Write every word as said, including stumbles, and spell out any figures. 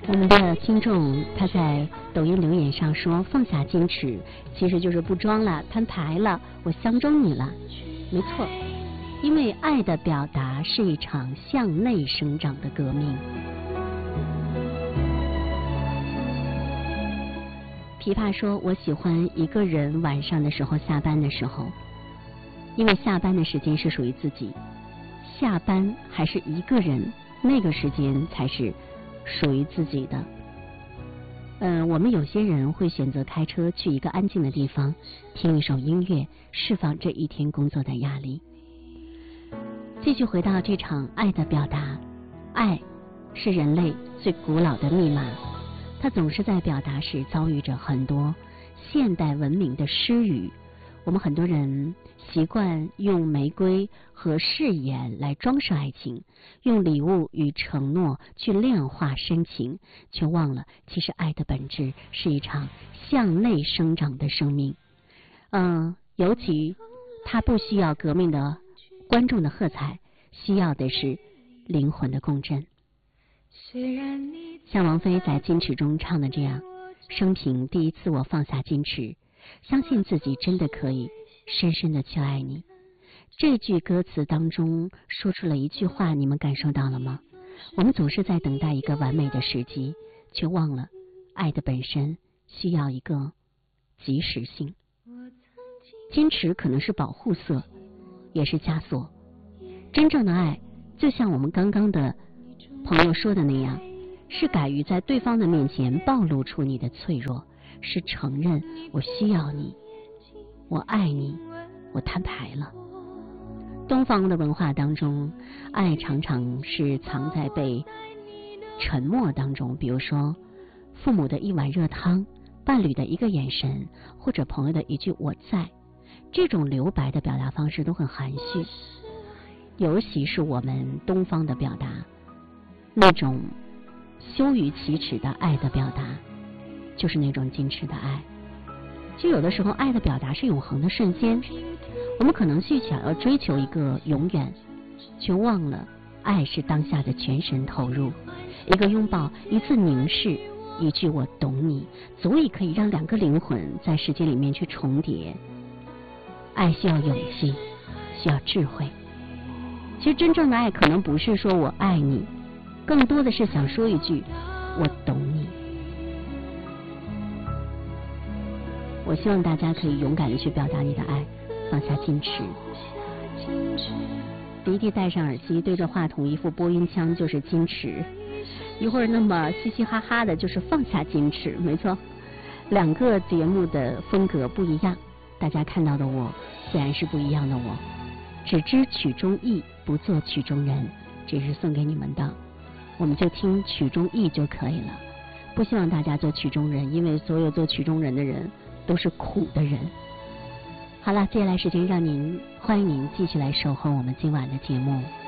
我们的听众他在抖音留言上说，放下矜持其实就是不装了，摊牌了，我相中你了。没错，因为爱的表达是一场向内生长的革命。琵琶说，我喜欢一个人晚上的时候下班的时候，因为下班的时间是属于自己，下班还是一个人，那个时间才是属于自己的。嗯、呃，我们有些人会选择开车去一个安静的地方，听一首音乐，释放这一天工作的压力。继续回到这场爱的表达，爱是人类最古老的密码，它总是在表达时遭遇着很多现代文明的失语。我们很多人习惯用玫瑰和誓言来装饰爱情，用礼物与承诺去量化深情，却忘了其实爱的本质是一场向内生长的生命。嗯，尤其它不需要革命的观众的喝彩，需要的是灵魂的共振。像王菲在《矜持》中唱的这样，生平第一次我放下矜持，相信自己真的可以深深的去爱你。这句歌词当中说出了一句话，你们感受到了吗？我们总是在等待一个完美的时机，却忘了爱的本身需要一个及时性。矜持可能是保护色，也是枷锁。真正的爱就像我们刚刚的朋友说的那样，是敢于在对方的面前暴露出你的脆弱，是承认我需要你，我爱你，我摊牌了。东方的文化当中，爱常常是藏在被沉默当中，比如说父母的一碗热汤，伴侣的一个眼神，或者朋友的一句我在，这种留白的表达方式都很含蓄，尤其是我们东方的表达，那种羞于启齿的爱的表达，就是那种矜持的爱。其实有的时候爱的表达是永恒的瞬间，我们可能去想要追求一个永远，却忘了爱是当下的全神投入。一个拥抱，一次凝视，一句我懂你，足以可以让两个灵魂在时间里面去重叠。爱需要勇气，需要智慧。其实真正的爱可能不是说我爱你，更多的是想说一句我懂你。我希望大家可以勇敢的去表达你的爱，放下矜持。迪迪戴上耳机，对着话筒一副播音腔，就是矜持。一会儿那么嘻嘻哈哈的，就是放下矜持。没错，两个节目的风格不一样，大家看到的我自然是不一样的我。只知曲中意，不做曲中人，这是送给你们的，我们就听曲中意就可以了。不希望大家做曲中人，因为所有做曲中人的人都是苦的人。好了，接下来时间让您欢迎您继续来守候我们今晚的节目。